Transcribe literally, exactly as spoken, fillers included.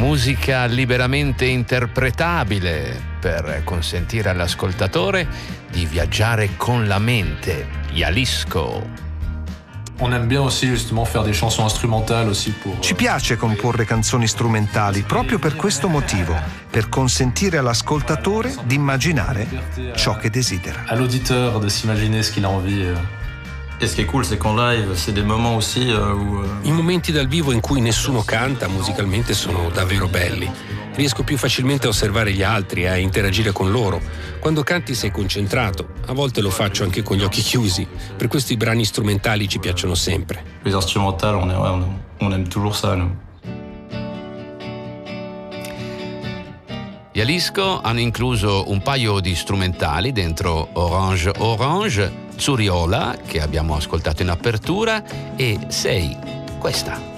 Musica liberamente interpretabile per consentire all'ascoltatore di viaggiare con la mente. Jalisco. On aime bien aussi justement faire des chansons instrumentales aussi pour... Ci piace comporre canzoni strumentali proprio per questo motivo, per consentire all'ascoltatore di immaginare ciò che desidera. À l'auditeur de s'imaginer ce qu'il a envie. Et ce qui est cool, c'est qu'en live, c'est des moments aussi où... I momenti dal vivo in cui nessuno canta musicalmente sono davvero belli. Riesco più facilmente a osservare gli altri e a interagire con loro. Quando canti sei concentrato, a volte lo faccio anche con gli occhi chiusi. Per questo i brani strumentali ci piacciono sempre. Les instrumentales, on, est, on, on aime toujours ça, nous. Jalisco hanno incluso un paio di strumentali dentro Orange Orange, Zuriola, che abbiamo ascoltato in apertura, e Sei, questa.